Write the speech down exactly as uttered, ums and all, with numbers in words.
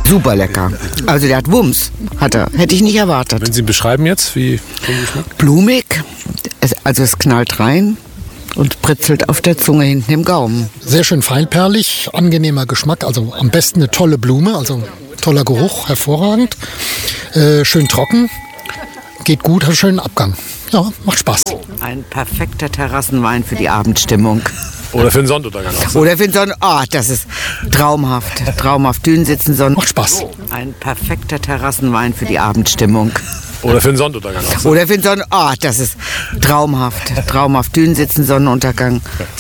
Super lecker. Also der hat Wumms, hat er. Hätte ich nicht erwartet. Wenn Sie ihn beschreiben jetzt, wie schmeckt? Blumig, es, also es knallt rein und britzelt auf der Zunge hinten im Gaumen. Sehr schön feinperlig, angenehmer Geschmack, also am besten eine tolle Blume, also toller Geruch, hervorragend. Äh, schön trocken, geht gut, hat einen schönen Abgang. Ja, macht Spaß. Ein perfekter Terrassenwein für die Abendstimmung. Oder für den Sonnenuntergang. Oder für den Sonnen... Ah, oh, das ist traumhaft. Traumhaft. Dünen sitzen, Sonnen... Macht Spaß. Ein perfekter Terrassenwein für die Abendstimmung. Oder für den Sonnenuntergang. Oder für den Sonnen... Ah, oh, das ist traumhaft. Traumhaft. Dünen sitzen, Sonnenuntergang.